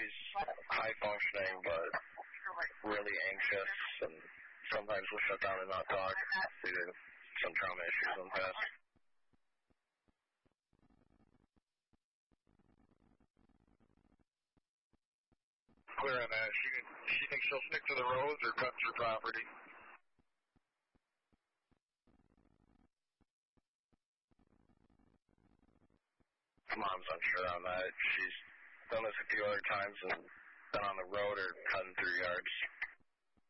she's high functioning, but really anxious, and sometimes will shut down and not talk due to some trauma issues in the past. Clear on that. She thinks she'll stick to the roads or cut through property. Mom's unsure on that. She's done this a few other times and been on the road or cutting through yards.